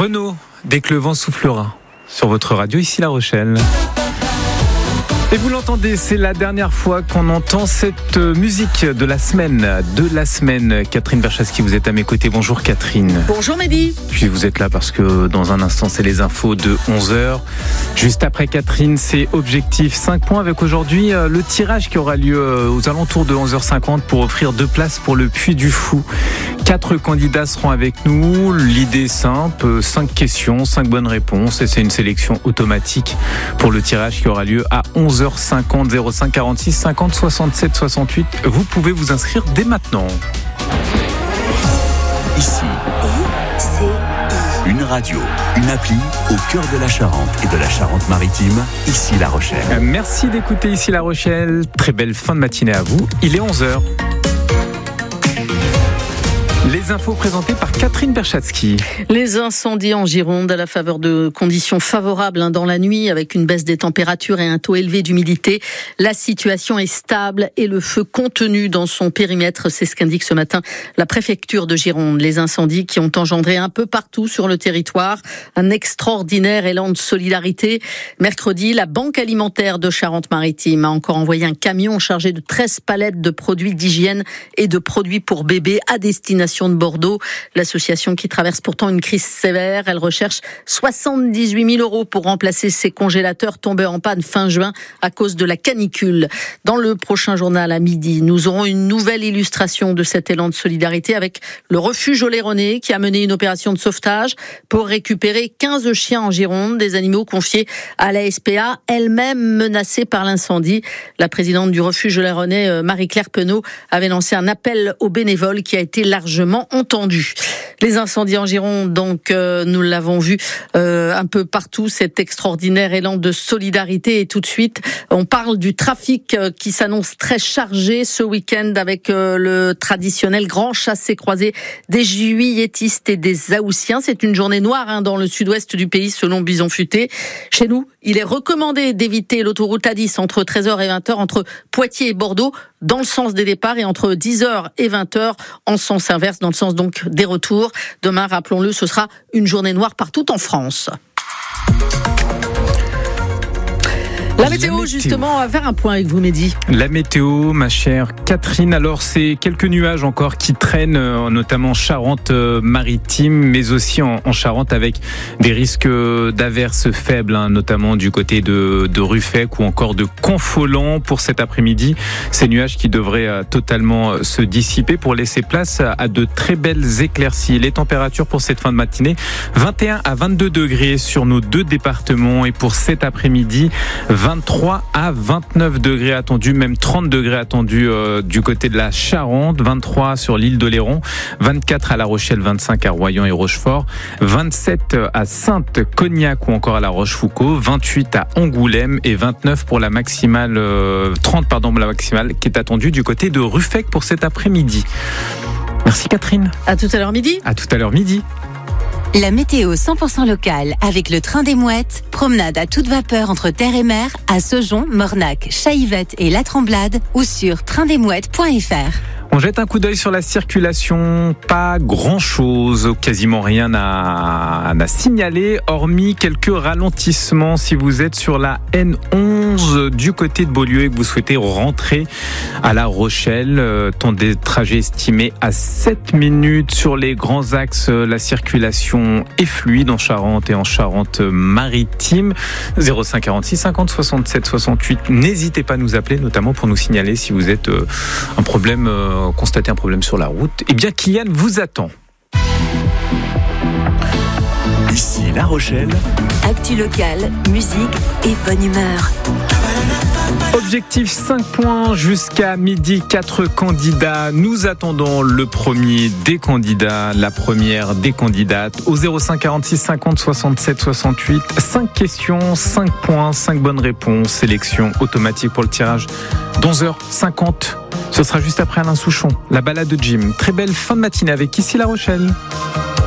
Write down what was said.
Renaud, dès que le vent soufflera, sur votre radio, ici La Rochelle. Et vous l'entendez, c'est la dernière fois qu'on entend cette musique de la semaine. Catherine Berchatsky, vous êtes à mes côtés. Bonjour Catherine. Bonjour Mehdi. Puis vous êtes là parce que dans un instant, c'est les infos de 11h. Juste après Catherine, c'est Objectif 5 points avec aujourd'hui le tirage qui aura lieu aux alentours de 11h50 pour offrir 2 places pour le Puy du Fou. 4 candidats seront avec nous. L'idée est simple, 5 questions, 5 bonnes réponses et c'est une sélection automatique pour le tirage qui aura lieu à 11h50 05 46 50 67 68. Vous pouvez vous inscrire dès maintenant. Ici, une radio, une appli au cœur de la Charente et de la Charente-Maritime. Ici La Rochelle. Merci d'écouter Ici La Rochelle. Très belle fin de matinée à vous. Il est 11h. Les infos présentées par Catherine Berchatsky. Les incendies en Gironde à la faveur de conditions favorables dans la nuit avec une baisse des températures et un taux élevé d'humidité. La situation est stable et le feu contenu dans son périmètre. C'est ce qu'indique ce matin la préfecture de Gironde. Les incendies qui ont engendré un peu partout sur le territoire un extraordinaire élan de solidarité. Mercredi, la Banque alimentaire de Charente-Maritime a encore envoyé un camion chargé de 13 palettes de produits d'hygiène et de produits pour bébés à destination de Bordeaux. L'association qui traverse pourtant une crise sévère, elle recherche 78 000 € pour remplacer ses congélateurs tombés en panne fin juin à cause de la canicule. Dans le prochain journal à midi, nous aurons une nouvelle illustration de cet élan de solidarité avec le refuge Oléronais qui a mené une opération de sauvetage pour récupérer 15 chiens en Gironde, des animaux confiés à la SPA, elle-même menacée par l'incendie. La présidente du refuge Oléronais, Marie-Claire Penaud, avait lancé un appel aux bénévoles qui a été largement entendu. Les incendies en Gironde, donc nous l'avons vu un peu partout, cet extraordinaire élan de solidarité. Et tout de suite, on parle du trafic qui s'annonce très chargé ce week-end avec le traditionnel grand chassé-croisé des juilletistes et des Haussiens. C'est une journée noire dans le sud-ouest du pays selon Bison Futé. Chez nous, il est recommandé d'éviter l'autoroute A10 entre 13h et 20h entre Poitiers et Bordeaux dans le sens des départs et entre 10h et 20h en sens inverse, dans le sens donc des retours. Demain, rappelons-le, ce sera une journée noire partout en France. La météo, justement, on va faire un point avec vous, Mehdi. La météo, ma chère Catherine. Alors, c'est quelques nuages encore qui traînent, notamment en Charente-Maritime, mais aussi en Charente, avec des risques d'averses faibles, notamment du côté de Ruffec ou encore de Confolens pour cet après-midi. Ces nuages qui devraient totalement se dissiper pour laisser place à de très belles éclaircies. Les températures pour cette fin de matinée, 21 à 22 degrés sur nos 2 départements. Et pour cet après-midi, 23 à 29 degrés attendus, même 30 degrés attendus du côté de la Charente, 23 sur l'île d'Oléron, 24 à La Rochelle, 25 à Royan et Rochefort, 27 à Sainte-Cognac ou encore à La Rochefoucauld, 28 à Angoulême et 29 pour la maximale, 30 pour la maximale qui est attendue du côté de Ruffec pour cet après-midi. Merci Catherine. À tout à l'heure midi. À tout à l'heure midi. La météo 100% locale avec le train des Mouettes. Promenade à toute vapeur entre terre et mer à Saujon, Mornac, Chaillevette et La Tremblade ou sur traindesmouettes.fr. On jette un coup d'œil sur la circulation, pas grand-chose, quasiment rien à signaler, hormis quelques ralentissements si vous êtes sur la N11 du côté de Beaulieu et que vous souhaitez rentrer à La Rochelle. Temps des trajets estimé à 7 minutes sur les grands axes. La circulation est fluide en Charente et en Charente-Maritime. 05 46 50 67 68. N'hésitez pas à nous appeler, notamment pour nous signaler si vous êtes constater un problème sur la route. Eh bien, Kylian vous attend. Ici La Rochelle. Actu locale, musique et bonne humeur. Objectif 5 points jusqu'à midi, 4 candidats. Nous attendons le premier des candidats, la première des candidates au 05 46 50 67 68. 5 questions, 5 points, 5 bonnes réponses. Sélection automatique pour le tirage d'11h50. Ce sera juste après Alain Souchon, la balade de Jim. Très belle fin de matinée avec Ici La Rochelle.